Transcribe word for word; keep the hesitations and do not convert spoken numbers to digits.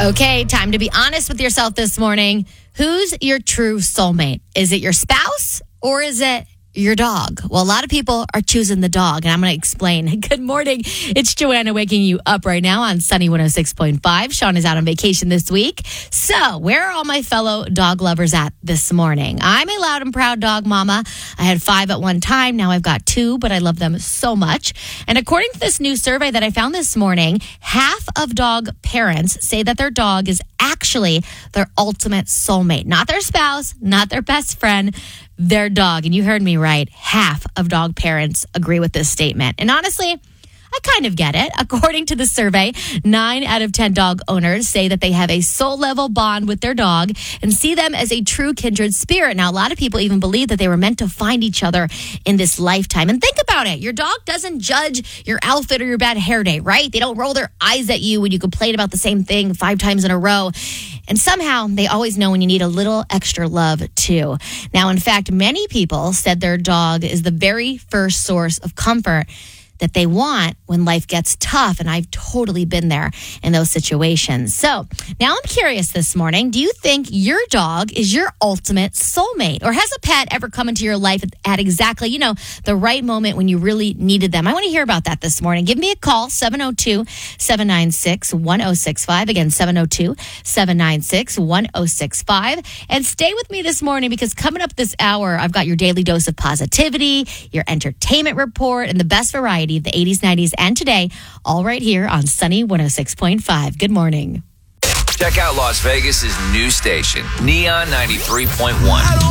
Okay, time to be honest with yourself this morning. Who's your true soulmate? Is it your spouse or is it your dog? Well, a lot of people are choosing the dog, and I'm going to explain. Good morning. It's Joanna waking you up right now on Sunny one oh six point five. Sean is out on vacation this week. So where are all my fellow dog lovers at this morning? I'm a loud and proud dog mama. I had five at one time. Now I've got two, but I love them so much. And according to this new survey that I found this morning, half of dog parents say that their dog is actually their ultimate soulmate. Not their spouse, not their best friend, their dog. And you heard me right. Half of dog parents agree with this statement. And honestly, I kind of get it. According to the survey, nine out of ten dog owners say that they have a soul level bond with their dog and see them as a true kindred spirit. Now, a lot of people even believe that they were meant to find each other in this lifetime. And think about it. Your dog doesn't judge your outfit or your bad hair day, right? They don't roll their eyes at you when you complain about the same thing five times in a row. And somehow they always know when you need a little extra love too. Now, in fact, many people said their dog is the very first source of comfort that they want when life gets tough. And I've totally been there in those situations. So now I'm curious this morning, do you think your dog is your ultimate soulmate? Or has a pet ever come into your life at exactly, you know, the right moment when you really needed them? I want to hear about that this morning. Give me a call, seven oh two, seven nine six, one oh six five. Again, seven oh two, seven nine six, one oh six five. And stay with me this morning because coming up this hour, I've got your daily dose of positivity, your entertainment report, and the best variety of the eighties, nineties, and today, all right here on Sunny one oh six point five. Good morning. Check out Las Vegas's new station, Neon ninety-three point one.